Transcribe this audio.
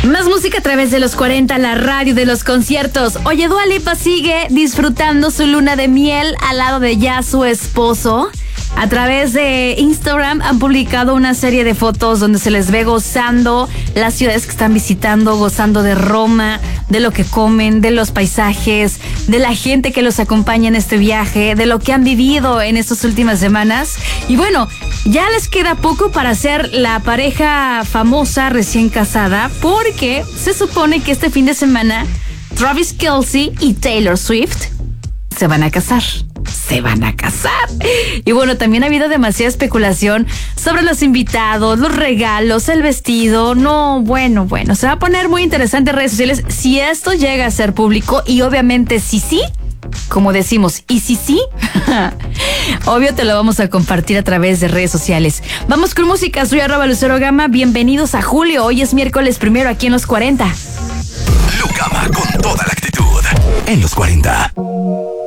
Más música a través de los 40, la radio de los conciertos. Oye, Dua Lipa sigue disfrutando su luna de miel al lado de ya su esposo. A través de Instagram han publicado una serie de fotos donde se les ve gozando las ciudades que están visitando, gozando de Roma, de lo que comen, de los paisajes, de la gente que los acompaña en este viaje, de lo que han vivido en estas últimas semanas. Y bueno, ya les queda poco para ser la pareja famosa recién casada, porque se supone que este fin de semana Travis Kelce y Taylor Swift se van a casar. Y bueno, también ha habido demasiada especulación sobre los invitados, los regalos, el vestido. No, bueno, se va a poner muy interesante en redes sociales si esto llega a ser público. Y obviamente si sí, como decimos, y si sí, obvio te lo vamos a compartir a través de redes sociales. Vamos con música, soy @LuceroGama. Bienvenidos a julio, hoy es miércoles 1 aquí en los 40. Lu Gama con toda la actitud en los 40.